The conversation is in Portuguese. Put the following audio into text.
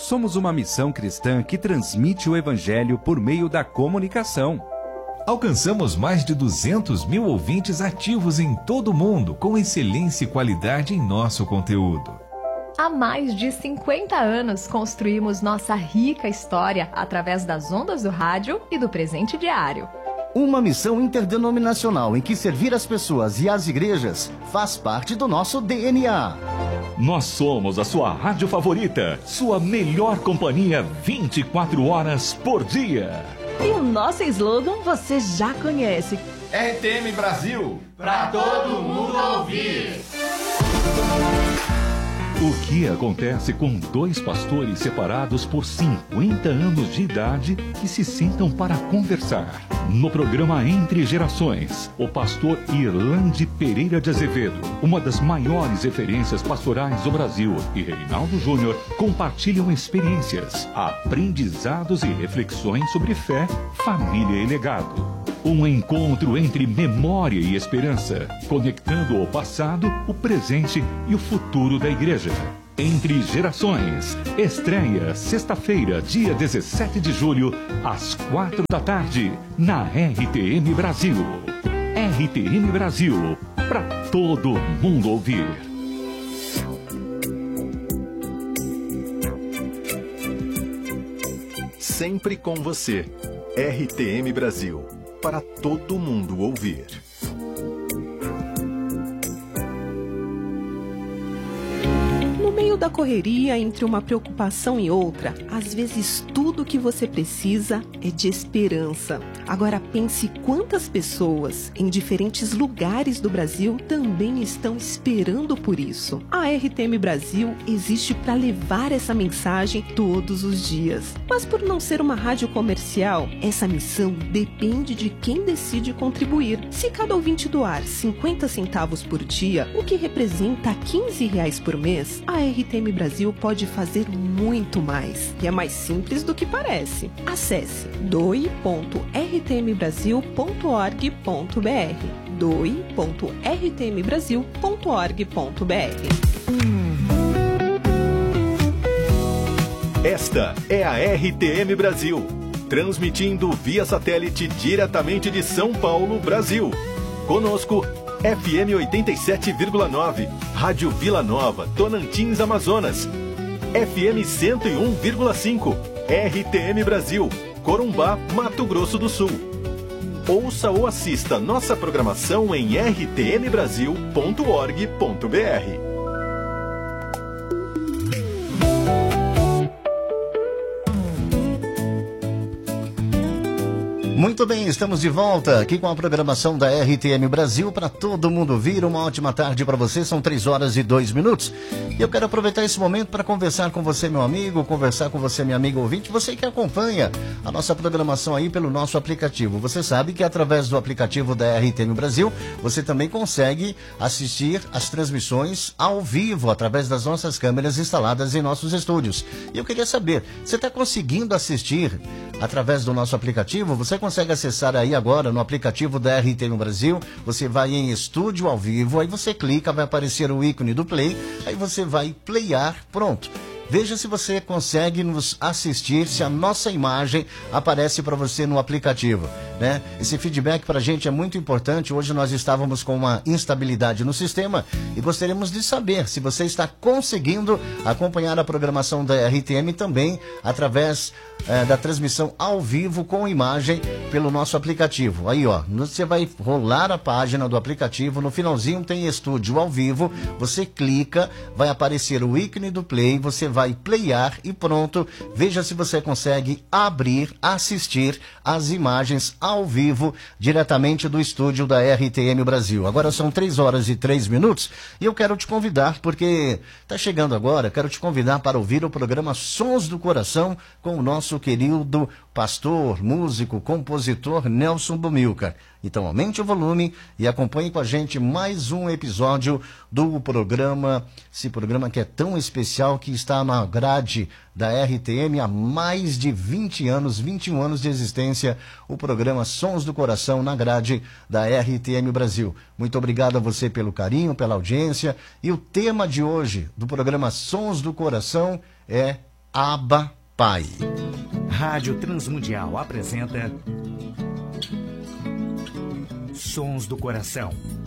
Somos uma missão cristã que transmite o Evangelho por meio da comunicação. Alcançamos mais de 200 mil ouvintes ativos em todo o mundo, com excelência e qualidade em nosso conteúdo. Há mais de 50 anos construímos nossa rica história através das ondas do rádio e do presente diário. Uma missão interdenominacional em que servir as pessoas e as igrejas faz parte do nosso DNA. Nós somos a sua rádio favorita, sua melhor companhia 24 horas por dia. E o nosso slogan você já conhece. RTM Brasil, pra todo mundo ouvir. O que acontece com dois pastores separados por 50 anos de idade que se sentam para conversar? No programa Entre Gerações, o pastor Irlande Pereira de Azevedo, uma das maiores referências pastorais do Brasil, e Reinaldo Júnior compartilham experiências, aprendizados e reflexões sobre fé, família e legado. Um encontro entre memória e esperança, conectando o passado, o presente e o futuro da igreja. Entre Gerações, estreia sexta-feira, dia 17 de julho, às 4 da tarde, na RTM Brasil. RTM Brasil, para todo mundo ouvir. Sempre com você. RTM Brasil, para todo mundo ouvir. No meio da correria, entre uma preocupação e outra, às vezes tudo o que você precisa é de esperança. Agora pense quantas pessoas em diferentes lugares do Brasil também estão esperando por isso. A RTM Brasil existe para levar essa mensagem todos os dias. Mas por não ser uma rádio comercial, essa missão depende de quem decide contribuir. Se cada ouvinte doar 50 centavos por dia, o que representa R$15 por mês, a RTM Brasil pode fazer muito mais. E é mais simples do que parece. Acesse doe.rtmbrasil.org.br doe.rtmbrasil.org.br. Esta é a RTM Brasil, transmitindo via satélite diretamente de São Paulo, Brasil. Conosco, FM 87,9, Rádio Vila Nova, Tonantins, Amazonas. FM 101,5, RTM Brasil, Corumbá, Mato Grosso do Sul. Ouça ou assista nossa programação em rtmbrasil.org.br. Muito bem, estamos de volta aqui com a programação da RTM Brasil para todo mundo ouvir. Uma ótima tarde para você, são 3 horas e 2 minutos. E eu quero aproveitar esse momento para conversar com você, meu amigo, conversar com você, minha amiga ouvinte, você que acompanha a nossa programação aí pelo nosso aplicativo. Você sabe que através do aplicativo da RTM Brasil, você também consegue assistir as transmissões ao vivo, através das nossas câmeras instaladas em nossos estúdios. E eu queria saber, você está conseguindo assistir através do nosso aplicativo? Você consegue acessar aí agora no aplicativo da RTM Brasil, você vai em estúdio ao vivo, aí você clica, vai aparecer o ícone do play, aí você vai playar, pronto. Veja se você consegue nos assistir, se a nossa imagem aparece para você no aplicativo, né? Esse feedback para a gente é muito importante. Hoje nós estávamos com uma instabilidade no sistema e gostaríamos de saber se você está conseguindo acompanhar a programação da RTM também através da transmissão ao vivo com imagem pelo nosso aplicativo. Aí, ó, você vai rolar a página do aplicativo, no finalzinho tem estúdio ao vivo, você clica, vai aparecer o ícone do play, você vai playar e pronto. Veja se você consegue abrir, assistir as imagens ao vivo diretamente do estúdio da RTM Brasil. Agora são 3 horas e 3 minutos e eu quero te convidar, porque está chegando agora, quero te convidar para ouvir o programa Sons do Coração com o nosso querido pastor, músico, compositor Nelson Bumilcar. Então aumente o volume e acompanhe com a gente mais um episódio do programa, esse programa que é tão especial, que está na grade da RTM há mais de 20 anos, 21 anos de existência, o programa Sons do Coração na grade da RTM Brasil. Muito obrigado a você pelo carinho, pela audiência, e o tema de hoje do programa Sons do Coração é Abba Pai. Rádio Transmundial apresenta Sons do Coração.